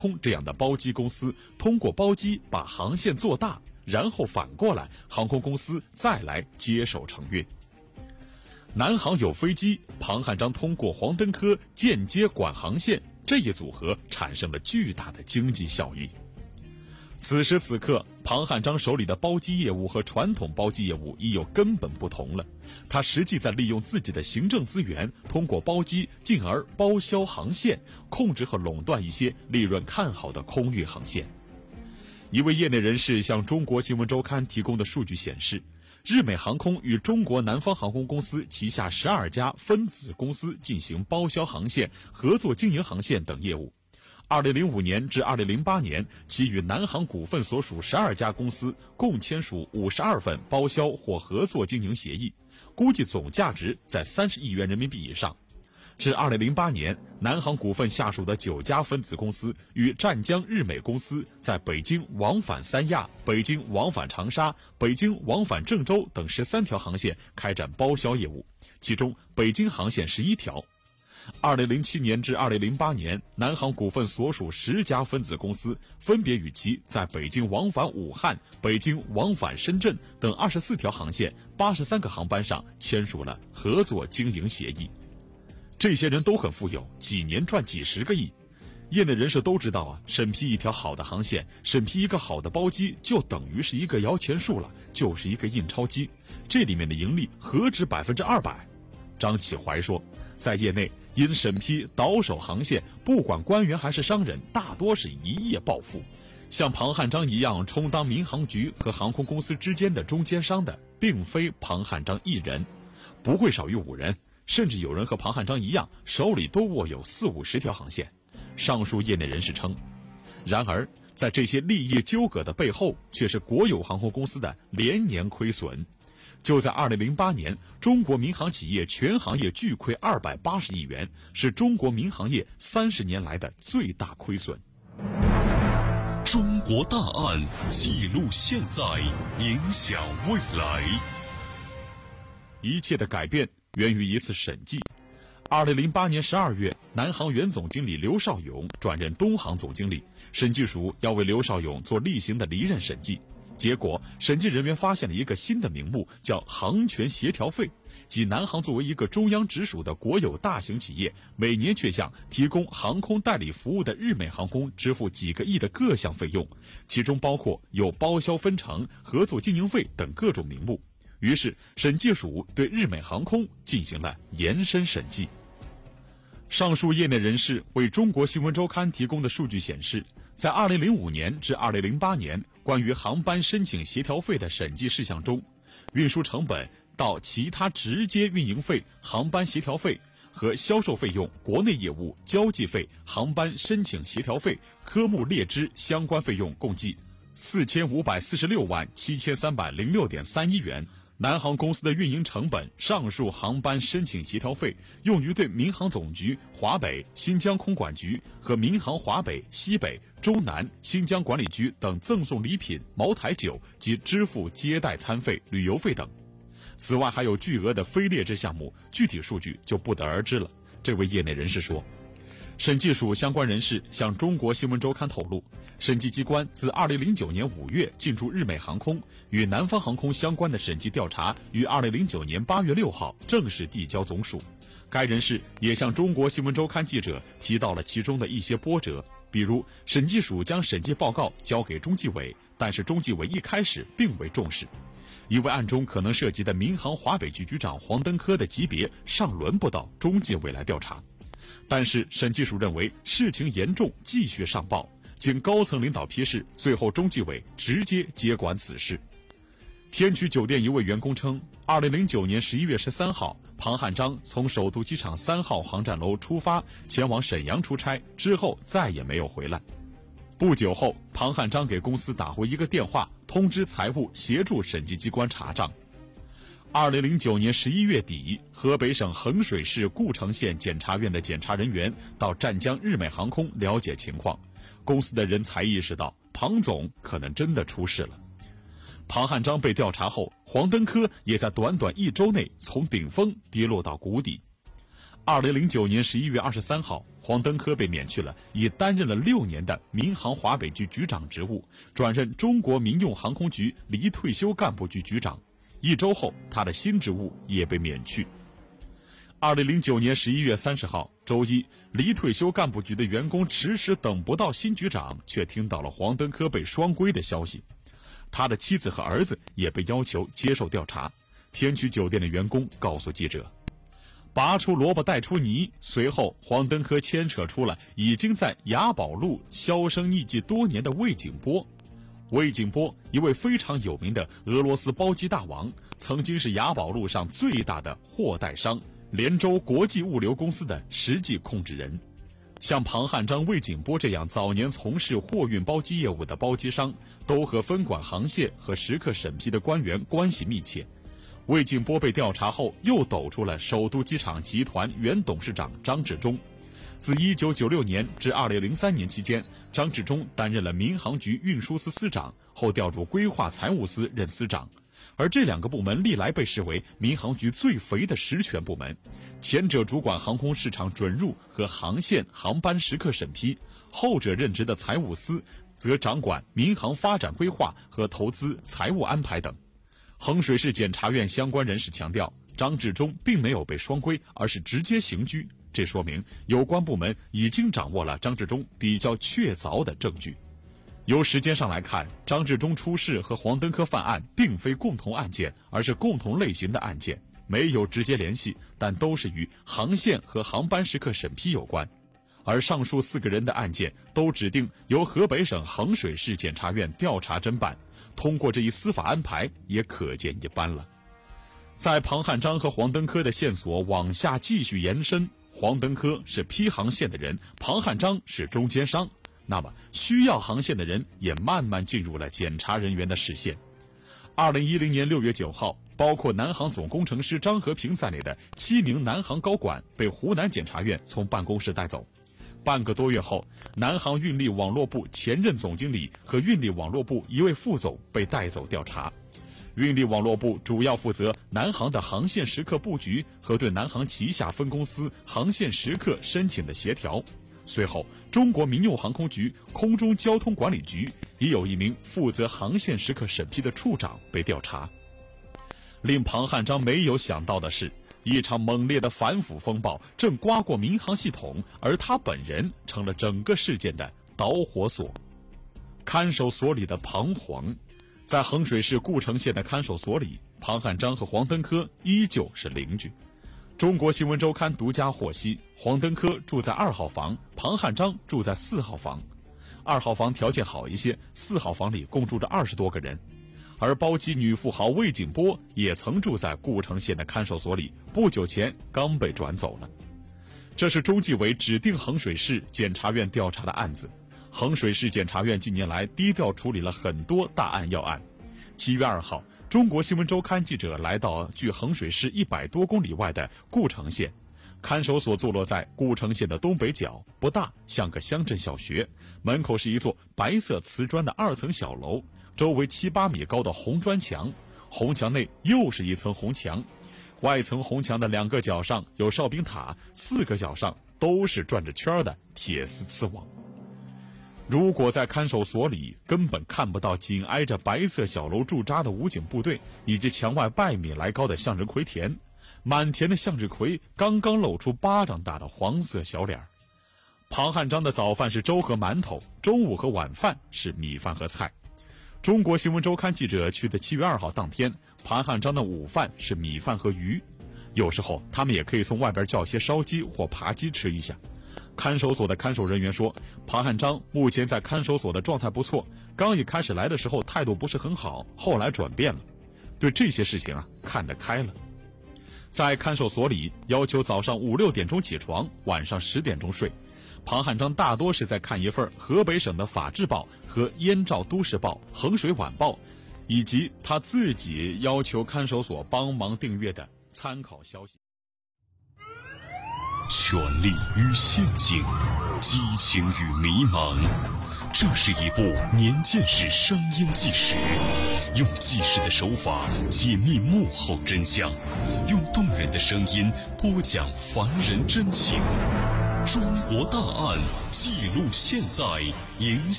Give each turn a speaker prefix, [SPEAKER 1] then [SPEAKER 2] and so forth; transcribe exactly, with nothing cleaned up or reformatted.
[SPEAKER 1] 空这样的包机公司通过包机把航线做大，然后反过来航空公司再来接手承运。南航有飞机，庞汉章通过黄登科间接管航线，这一组合产生了巨大的经济效益。此时此刻，庞汉章手里的包机业务和传统包机业务已有根本不同了。他实际在利用自己的行政资源，通过包机进而包销航线，控制和垄断一些利润看好的空运航线。一位业内人士向中国新闻周刊提供的数据显示，日美航空与中国南方航空公司旗下十二家分子公司进行包销航线、合作经营航线等业务。二零零五年至二零零八年，其与南航股份所属十二家公司共签署五十二份包销或合作经营协议，估计总价值在三十亿元人民币以上。至二零零八年，南航股份下属的九家分子公司与湛江日美公司在北京往返三亚、北京往返长沙、北京往返郑州等十三条航线开展包销业务，其中北京航线十一条。二零零七年至二零零八年，南航股份所属十家分子公司分别与其在北京往返武汉、北京往返深圳等二十四条航线、八十三个航班上签署了合作经营协议。这些人都很富有，几年赚几十个亿。业内人士都知道啊，审批一条好的航线，审批一个好的包机，就等于是一个摇钱树了，就是一个印钞机。这里面的盈利何止百分之二百？张启怀说，在业内因审批倒手航线，不管官员还是商人，大多是一夜暴富。像庞汉章一样充当民航局和航空公司之间的中间商的，并非庞汉章一人，不会少于五人，甚至有人和庞汉章一样，手里都握有四五十条航线。上述业内人士称，然而在这些利益纠葛的背后，却是国有航空公司的连年亏损。就在二零零八年，中国民航企业全行业巨亏二百八十亿元，是中国民航业三十年来的最大亏损。
[SPEAKER 2] 中国大案记录现在，影响未来。
[SPEAKER 1] 一切的改变源于一次审计。二零零八年十二月，南航原总经理刘少勇转任东航总经理，审计署要为刘少勇做例行的离任审计。结果，审计人员发现了一个新的名目，叫航权协调费，即南航作为一个中央直属的国有大型企业，每年却向提供航空代理服务的日美航空支付几个亿的各项费用，其中包括有包销分成、合作经营费等各种名目。于是，审计署对日美航空进行了延伸审计。上述业内人士为中国新闻周刊提供的数据显示，在二零零五年至二零零八年关于航班申请协调费的审计事项中，运输成本到其他直接运营费、航班协调费和销售费用、国内业务交际费、航班申请协调费、科目列支相关费用共计四千五百四十六万七千三百零六点三一元。南航公司的运营成本，上述航班申请协调费用于对民航总局、华北、新疆空管局和民航华北、西北、中南、新疆管理局等赠送礼品、茅台酒及支付接待餐费、旅游费等。此外，还有巨额的非列支项目，具体数据就不得而知了。这位业内人士说，审计署相关人士向中国新闻周刊透露，审计机关自二零零九年五月进驻日美航空，与南方航空相关的审计调查于二零零九年八月六号正式递交总署。该人士也向中国新闻周刊记者提到了其中的一些波折，比如审计署将审计报告交给中纪委，但是中纪委一开始并未重视，因为案中可能涉及的民航华北局局长黄登科的级别尚轮不到中纪委来调查。但是审计署认为事情严重，继续上报，经高层领导批示，最后中纪委直接接管此事。天曲酒店一位员工称，二零零九年十一月十三号，庞汉章从首都机场三号航站楼出发，前往沈阳出差，之后再也没有回来。不久后，庞汉章给公司打回一个电话，通知财务协助审计机关查账。二零零九年十一月底，河北省衡水市故城县检察院的检察人员到湛江日美航空了解情况，公司的人才意识到庞总可能真的出事了。庞汉章被调查后，黄登科也在短短一周内从顶峰跌落到谷底。 二零零九年十一月二十三号，黄登科被免去了已担任了六年的民航华北局局长职务，转任中国民用航空局离退休干部局局长。一周后，他的新职务也被免去。二零零九年十一月三十号，周一，离退休干部局的员工迟迟等不到新局长，却听到了黄登科被双规的消息。他的妻子和儿子也被要求接受调查。天曲酒店的员工告诉记者，拔出萝卜带出泥。随后，黄登科牵扯出了已经在雅宝路销声匿迹多年的魏景波。魏景波，一位非常有名的俄罗斯包机大王，曾经是雅宝路上最大的货代商连州国际物流公司的实际控制人。像庞汉章、魏景波这样早年从事货运包机业务的包机商，都和分管航线和时刻审批的官员关系密切。魏景波被调查后，又抖出了首都机场集团原董事长张治中。自一九九六年至二零零三年期间，张治中担任了民航局运输司司长，后调入规划财务司任司长。而这两个部门历来被视为民航局最肥的实权部门，前者主管航空市场准入和航线航班时刻审批，后者任职的财务司则掌管民航发展规划和投资财务安排等。衡水市检察院相关人士强调，张治中并没有被双规，而是直接刑拘，这说明有关部门已经掌握了张治中比较确凿的证据。由时间上来看，张治中出事和黄登科犯案并非共同案件，而是共同类型的案件，没有直接联系，但都是与航线和航班时刻审批有关。而上述四个人的案件都指定由河北省衡水市检察院调查侦办，通过这一司法安排也可见一斑了。在庞汉章和黄登科的线索往下继续延伸，黄登科是批航线的人，庞汉章是中间商，那么需要航线的人也慢慢进入了检查人员的视线。二零一零年六月九号，包括南航总工程师张和平在内的七名南航高管被湖南检察院从办公室带走。半个多月后，南航运力网络部前任总经理和运力网络部一位副总被带走调查。运力网络部主要负责南航的航线时刻布局和对南航旗下分公司航线时刻申请的协调。随后，中国民用航空局空中交通管理局也有一名负责航线时刻审批的处长被调查。令庞汉章没有想到的是，一场猛烈的反腐风暴正刮过民航系统，而他本人成了整个事件的导火索。看守所里的彷徨。在衡水市故城县的看守所里，庞汉章和黄登科依旧是邻居。中国新闻周刊独家获悉，黄登科住在二号房，庞汉章住在四号房。二号房条件好一些，四号房里共住着二十多个人。而包机女富豪魏景波也曾住在故城县的看守所里，不久前刚被转走了。这是中纪委指定衡水市检察院调查的案子。衡水市检察院近年来低调处理了很多大案要案。七月二号，中国新闻周刊记者来到距衡水市一百多公里外的故城县，看守所坐落在故城县的东北角，不大，像个乡镇小学。门口是一座白色瓷砖的二层小楼，周围七八米高的红砖墙，红墙内又是一层红墙，外层红墙的两个角上有哨兵塔，四个角上都是转着圈的铁丝刺网。如果在看守所里根本看不到紧挨着白色小楼驻扎的武警部队，以及墙外百米来高的向日葵田，满田的向日葵刚刚露出巴掌大的黄色小脸。庞汉章的早饭是粥和馒头，中午和晚饭是米饭和菜。中国新闻周刊记者去的七月二号当天，庞汉章的午饭是米饭和鱼，有时候他们也可以从外边叫些烧鸡或扒鸡吃一下。看守所的看守人员说，庞汉章目前在看守所的状态不错，刚一开始来的时候态度不是很好，后来转变了，对这些事情啊看得开了。在看守所里要求早上五六点钟起床，晚上十点钟睡。庞汉章大多是在看一份河北省的法制报和燕赵都市报、衡水晚报，以及他自己要求看守所帮忙订阅的参考消息。
[SPEAKER 2] 权力与陷阱，激情与迷茫，这是一部年鉴式声音纪实， 用纪实的手法解密幕后真相，用动人的声音播讲凡人真情。中国大案记录现在，影响